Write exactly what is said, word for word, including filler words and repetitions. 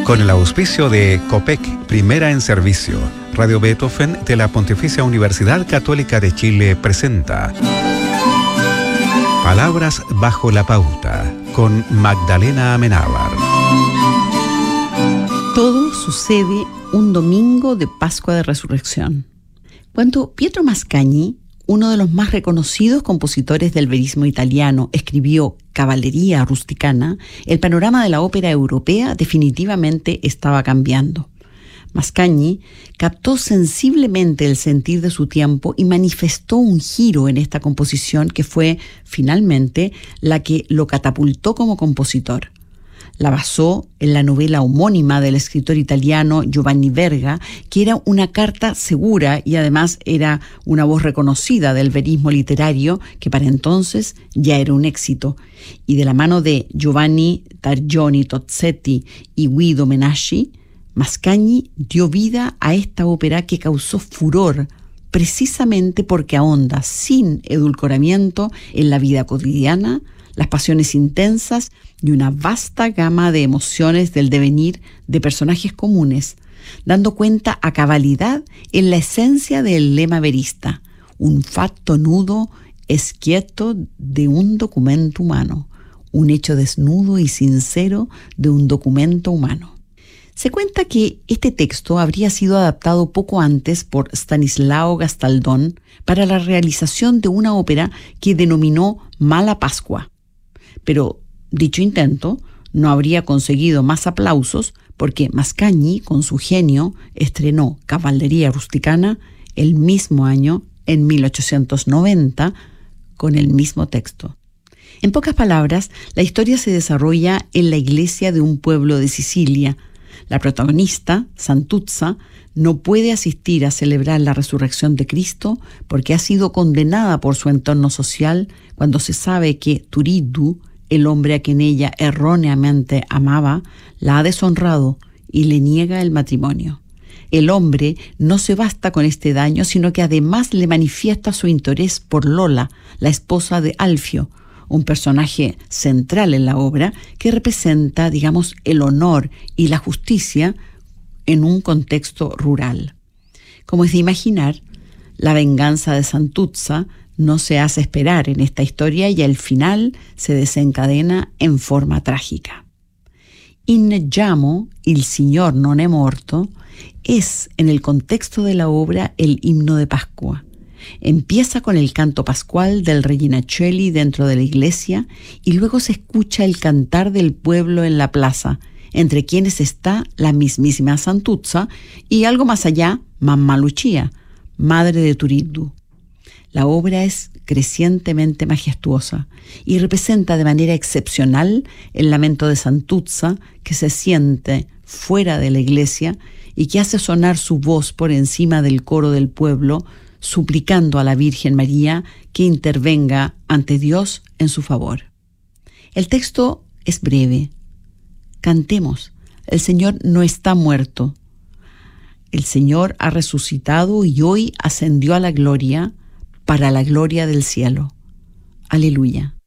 Con el auspicio de COPEC, Primera en Servicio, Radio Beethoven de la Pontificia Universidad Católica de Chile presenta Palabras bajo la pauta, con Magdalena Amenábar. Todo sucede un domingo de Pascua de Resurrección. Cuando Pietro Mascagni, uno de los más reconocidos compositores del verismo italiano, escribió Cavalleria Rusticana, el panorama de la ópera europea definitivamente estaba cambiando. Mascagni captó sensiblemente el sentir de su tiempo y manifestó un giro en esta composición que fue, finalmente, la que lo catapultó como compositor. La basó en la novela homónima del escritor italiano Giovanni Verga, que era una carta segura y además era una voz reconocida del verismo literario, que para entonces ya era un éxito. Y de la mano de Giovanni Targioni Tozzetti y Guido Menasci, Mascagni dio vida a esta ópera que causó furor precisamente porque ahonda sin edulcoramiento en la vida cotidiana, las pasiones intensas y una vasta gama de emociones del devenir de personajes comunes, dando cuenta a cabalidad en la esencia del lema verista, un fatto nudo es quieto de un documento humano, un hecho desnudo y sincero de un documento humano. Se cuenta que este texto habría sido adaptado poco antes por Stanislao Gastaldón para la realización de una ópera que denominó Mala Pascua. Pero dicho intento no habría conseguido más aplausos porque Mascagni, con su genio, estrenó Cavalleria Rusticana el mismo año, en mil ochocientos noventa, con el mismo texto. En pocas palabras, la historia se desarrolla en la iglesia de un pueblo de Sicilia. La protagonista, Santuzza, no puede asistir a celebrar la resurrección de Cristo porque ha sido condenada por su entorno social cuando se sabe que Turiddu, el hombre a quien ella erróneamente amaba, la ha deshonrado y le niega el matrimonio. El hombre no se basta con este daño, sino que además le manifiesta su interés por Lola, la esposa de Alfio, un personaje central en la obra que representa, digamos, el honor y la justicia en un contexto rural. Como es de imaginar, la venganza de Santuzza no se hace esperar en esta historia y al final se desencadena en forma trágica. Inneggiamo, il Signor non è morto, es, en el contexto de la obra, el himno de Pascua. Empieza con el canto pascual del Regina Coeli dentro de la iglesia y luego se escucha el cantar del pueblo en la plaza, entre quienes está la mismísima Santuzza y algo más allá, Mamma Lucia, madre de Turiddu. La obra es crecientemente majestuosa y representa de manera excepcional el lamento de Santuzza, que se siente fuera de la iglesia y que hace sonar su voz por encima del coro del pueblo, suplicando a la Virgen María que intervenga ante Dios en su favor. El texto es breve. Cantemos. El Señor no está muerto. El Señor ha resucitado y hoy ascendió a la gloria, para la gloria del cielo. Aleluya.